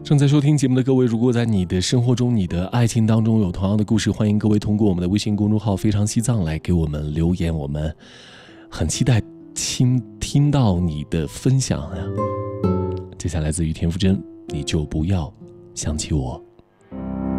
正在收听节目的各位，如果在你的生活中、你的爱情当中有同样的故事，欢迎各位通过我们的微信公众号非常西藏来给我们留言，我们很期待听到你的分享呀。接下来自于田馥甄，你就不要想起我。